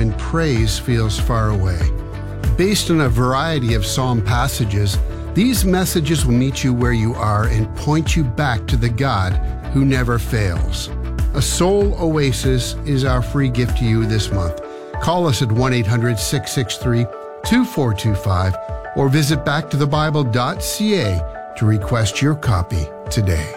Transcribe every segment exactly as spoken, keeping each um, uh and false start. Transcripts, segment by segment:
when praise feels far away. Based on a variety of psalm passages, these messages will meet you where you are and point you back to the God who never fails. A Soul Oasis is our free gift to you this month. Call us at one eight hundred, six six three, two four two five or visit back to the bible dot c a to request your copy today.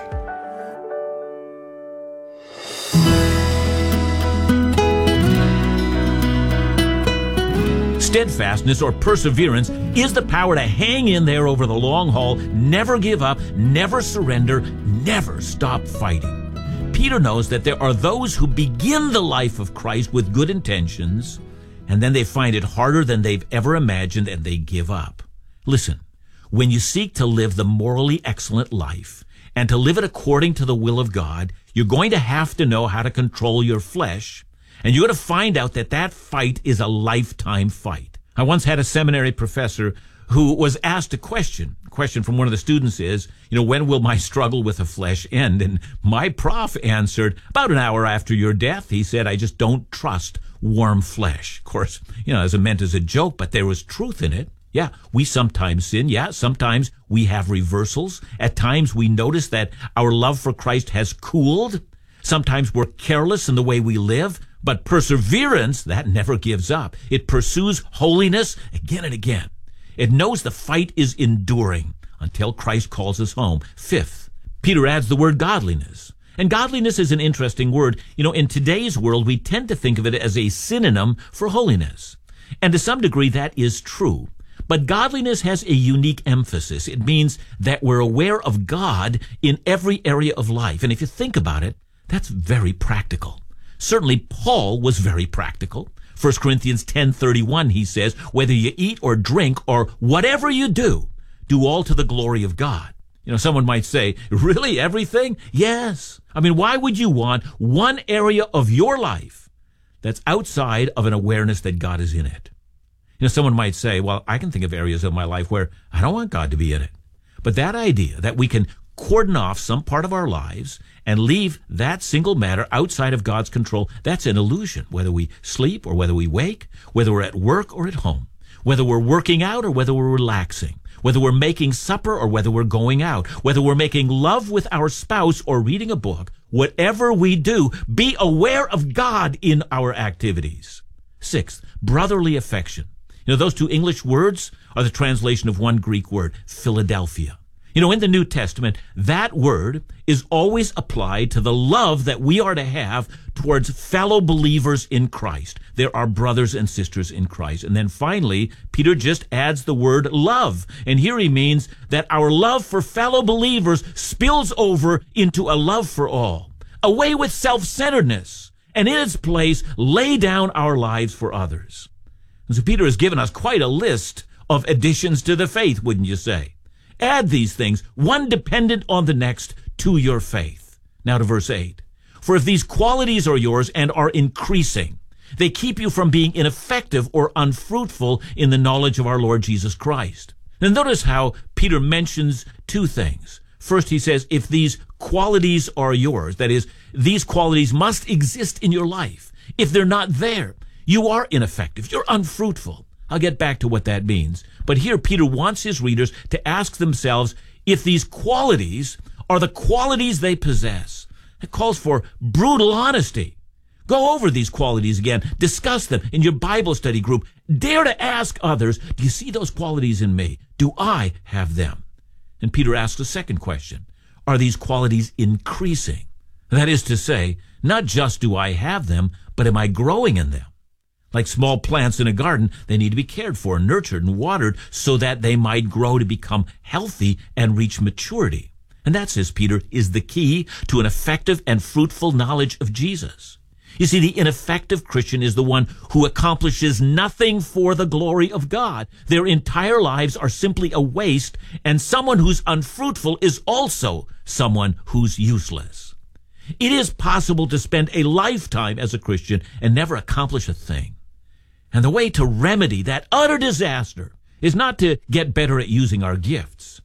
Steadfastness or perseverance is the power to hang in there over the long haul, never give up, never surrender, never stop fighting. Peter knows that there are those who begin the life of Christ with good intentions, and then they find it harder than they've ever imagined, and they give up. Listen, when you seek to live the morally excellent life and to live it according to the will of God, you're going to have to know how to control your flesh, and you're going to find out that that fight is a lifetime fight. I once had a seminary professor who was asked a question. A question from one of the students is, you know, when will my struggle with the flesh end? And my prof answered, about an hour after your death. He said, I just don't trust warm flesh. Of course, you know, as meant as a joke, but there was truth in it. Yeah, we sometimes sin. Yeah, sometimes we have reversals. At times we notice that our love for Christ has cooled. Sometimes we're careless in the way we live. But perseverance, that never gives up. It pursues holiness again and again. It knows the fight is enduring until Christ calls us home. Fifth, Peter adds the word godliness. And godliness is an interesting word. You know, in today's world, we tend to think of it as a synonym for holiness. And to some degree, that is true. But godliness has a unique emphasis. It means that we're aware of God in every area of life. And if you think about it, that's very practical. Certainly, Paul was very practical. First Corinthians ten thirty-one, he says, whether you eat or drink or whatever you do, do all to the glory of God. You know, someone might say, really, everything? Yes. I mean, why would you want one area of your life that's outside of an awareness that God is in it? You know, someone might say, well, I can think of areas of my life where I don't want God to be in it. But that idea that we can cordon off some part of our lives and leave that single matter outside of God's control, that's an illusion, whether we sleep or whether we wake, whether we're at work or at home, whether we're working out or whether we're relaxing, whether we're making supper or whether we're going out, whether we're making love with our spouse or reading a book, whatever we do, be aware of God in our activities. Sixth, brotherly affection. You know, those two English words are the translation of one Greek word, Philadelphia. You know, in the New Testament, that word is always applied to the love that we are to have towards fellow believers in Christ. There are brothers and sisters in Christ. And then finally, Peter just adds the word love. And here he means that our love for fellow believers spills over into a love for all. Away with self-centeredness, and in its place, lay down our lives for others. And so Peter has given us quite a list of additions to the faith, wouldn't you say? Add these things, one dependent on the next, to your faith. Now to verse eight. For if these qualities are yours and are increasing, they keep you from being ineffective or unfruitful in the knowledge of our Lord Jesus Christ. Now notice how Peter mentions two things. First, he says, if these qualities are yours, that is, these qualities must exist in your life. If they're not there, you are ineffective, you're unfruitful. I'll get back to what that means. But here Peter wants his readers to ask themselves if these qualities are the qualities they possess. It calls for brutal honesty. Go over these qualities again. Discuss them in your Bible study group. Dare to ask others, do you see those qualities in me? Do I have them? And Peter asks a second question. Are these qualities increasing? That is to say, not just do I have them, but am I growing in them? Like small plants in a garden, they need to be cared for, nurtured, and watered so that they might grow to become healthy and reach maturity. And that, says Peter, is the key to an effective and fruitful knowledge of Jesus. You see, the ineffective Christian is the one who accomplishes nothing for the glory of God. Their entire lives are simply a waste, and someone who's unfruitful is also someone who's useless. It is possible to spend a lifetime as a Christian and never accomplish a thing. And the way to remedy that utter disaster is not to get better at using our gifts,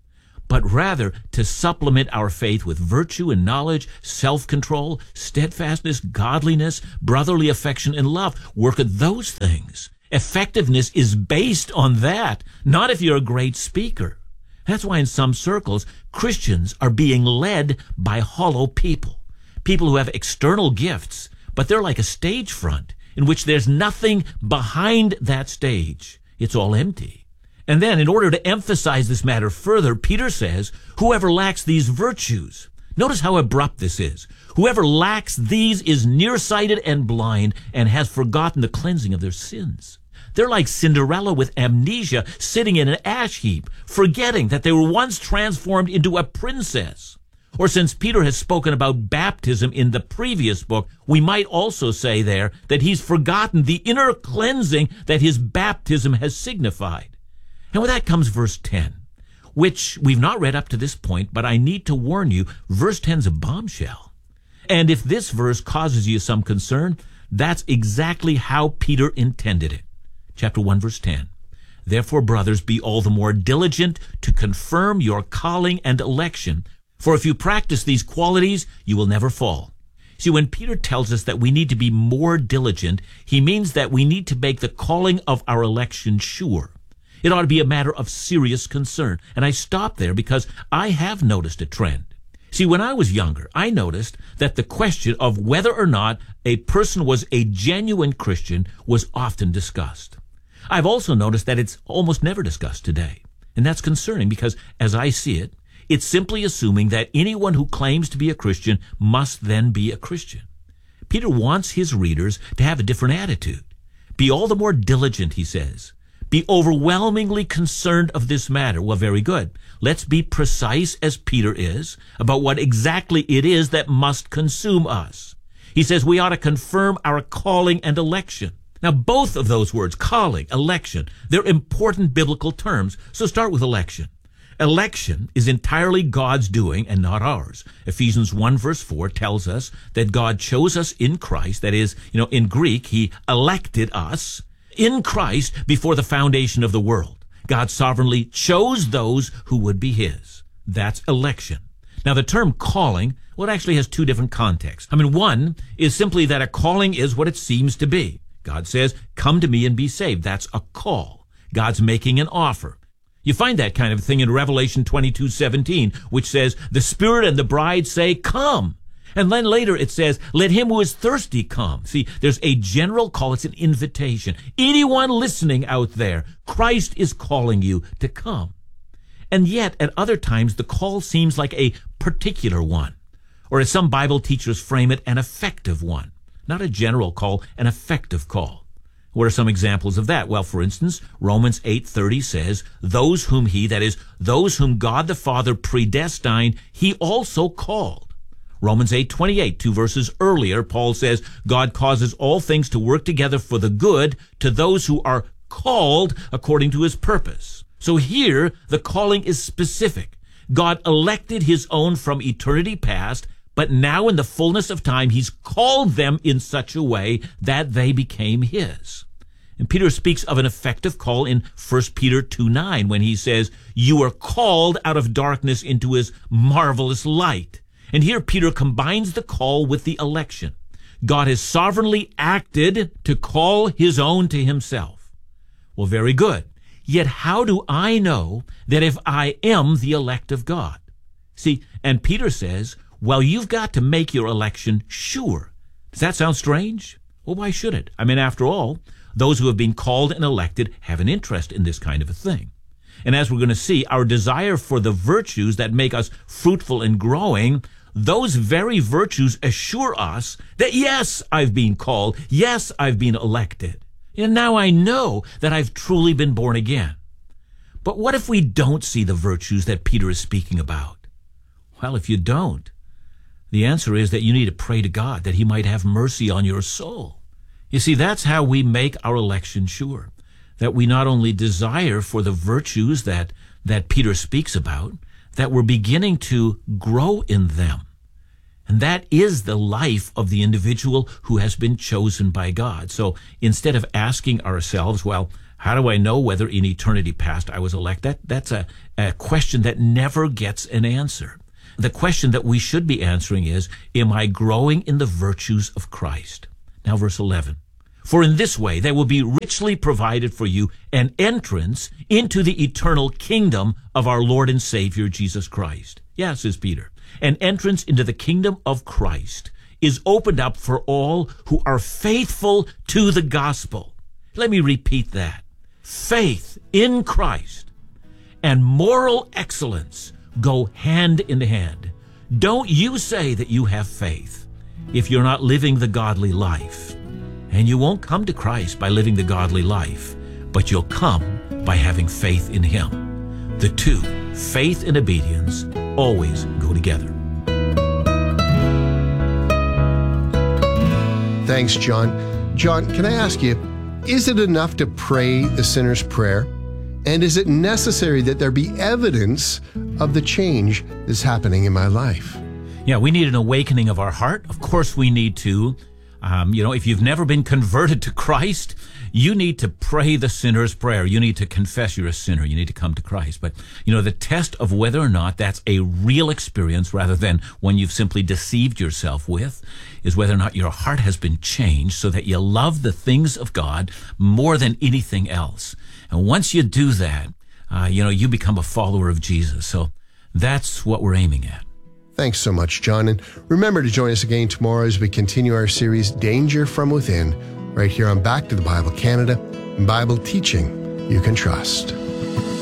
but rather to supplement our faith with virtue and knowledge, self-control, steadfastness, godliness, brotherly affection, and love. Work at those things. Effectiveness is based on that, not if you're a great speaker. That's why in some circles, Christians are being led by hollow people, people who have external gifts, but they're like a stage front in which there's nothing behind that stage. It's all empty. And then, in order to emphasize this matter further, Peter says, whoever lacks these virtues, notice how abrupt this is. Whoever lacks these is nearsighted and blind and has forgotten the cleansing of their sins. They're like Cinderella with amnesia, sitting in an ash heap, forgetting that they were once transformed into a princess. Or since Peter has spoken about baptism in the previous book, we might also say there that he's forgotten the inner cleansing that his baptism has signified. And with that comes verse ten, which we've not read up to this point, but I need to warn you, verse ten is a bombshell. And if this verse causes you some concern, that's exactly how Peter intended it. Chapter one, verse ten. Therefore, brothers, be all the more diligent to confirm your calling and election, for if you practice these qualities, you will never fall. See, when Peter tells us that we need to be more diligent, he means that we need to make the calling of our election sure. It ought to be a matter of serious concern. And I stop there because I have noticed a trend. See, when I was younger, I noticed that the question of whether or not a person was a genuine Christian was often discussed. I've also noticed that it's almost never discussed today. And that's concerning because, as I see it, it's simply assuming that anyone who claims to be a Christian must then be a Christian. Peter wants his readers to have a different attitude. Be all the more diligent, he says. Be overwhelmingly concerned of this matter. Well, very good. Let's be precise, as Peter is, about what exactly it is that must consume us. He says we ought to confirm our calling and election. Now, both of those words, calling, election, they're important biblical terms. So start with election. Election is entirely God's doing and not ours. Ephesians one verse four tells us that God chose us in Christ. That is, you know, in Greek, he elected us in Christ before the foundation of the world. God sovereignly chose those who would be his. That's election. Now, the term calling, well, it actually has two different contexts. I mean, one is simply that a calling is what it seems to be. God says, come to me and be saved. That's a call. God's making an offer. You find that kind of thing in Revelation twenty-two seventeen, which says, the Spirit and the bride say, come. And then later it says, let him who is thirsty come. See, there's a general call. It's an invitation. Anyone listening out there, Christ is calling you to come. And yet, at other times, the call seems like a particular one. Or as some Bible teachers frame it, an effective one. Not a general call, an effective call. What are some examples of that? Well, for instance, Romans eight thirty says, those whom he, that is, those whom God the Father predestined, he also called. Romans eight twenty-eight, two verses earlier, Paul says, God causes all things to work together for the good to those who are called according to his purpose. So here, the calling is specific. God elected his own from eternity past, but now in the fullness of time, he's called them in such a way that they became his. And Peter speaks of an effective call in First Peter two nine when he says, you are called out of darkness into his marvelous light. And here Peter combines the call with the election. God has sovereignly acted to call his own to himself. Well, very good. Yet how do I know that if I am the elect of God? See, and Peter says, well, you've got to make your election sure. Does that sound strange? Well, why should it? I mean, after all, those who have been called and elected have an interest in this kind of a thing. And as we're going to see, our desire for the virtues that make us fruitful and growing, those very virtues assure us that, yes, I've been called. Yes, I've been elected. And now I know that I've truly been born again. But what if we don't see the virtues that Peter is speaking about? Well, if you don't, the answer is that you need to pray to God that he might have mercy on your soul. You see, that's how we make our election sure, that we not only desire for the virtues that, that Peter speaks about, that we're beginning to grow in them. And that is the life of the individual who has been chosen by God. So instead of asking ourselves, well, How do I know whether in eternity past I was elect? That, that's a, a question that never gets an answer. The question that we should be answering is, am I growing in the virtues of Christ? Now, verse eleven. For in this way there will be richly provided for you an entrance into the eternal kingdom of our Lord and Savior Jesus Christ. Yeah, says Peter. An entrance into the kingdom of Christ is opened up for all who are faithful to the gospel. Let me repeat that. Faith in Christ and moral excellence go hand in hand. Don't you say that you have faith if you're not living the godly life. And you won't come to Christ by living the godly life, but you'll come by having faith in Him. The two, faith and obedience, always go together. Thanks, John. John, can I ask you, is it enough to pray the sinner's prayer? And is it necessary that there be evidence of the change that's happening in my life? Yeah, we need an awakening of our heart. Of course we need to. Um, you know, if you've never been converted to Christ, you need to pray the sinner's prayer. You need to confess you're a sinner. You need to come to Christ. But, you know, the test of whether or not that's a real experience rather than one you've simply deceived yourself with is whether or not your heart has been changed so that you love the things of God more than anything else. And once you do that, uh, you know, you become a follower of Jesus. So that's what we're aiming at. Thanks so much, John. And remember to join us again tomorrow as we continue our series, Danger from Within, right here on Back to the Bible Canada, Bible teaching you can trust.